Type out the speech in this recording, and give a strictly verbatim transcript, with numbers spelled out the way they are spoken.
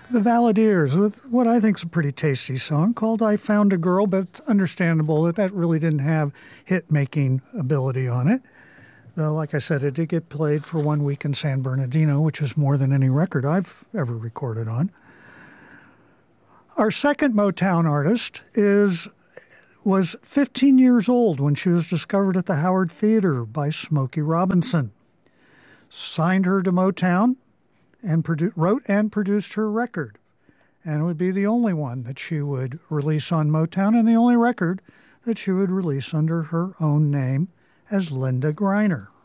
The Valadiers with what I think is a pretty tasty song called I Found a Girl, but it's understandable that that really didn't have hit-making ability on it. Though, like I said, it did get played for one week in San Bernardino, which is more than any record I've ever recorded on. Our second Motown artist is was fifteen years old when she was discovered at the Howard Theater by Smokey Robinson. Signed her to Motown and produ- wrote and produced her record. And it would be the only one that she would release on Motown and the only record that she would release under her own name as Linda Griner.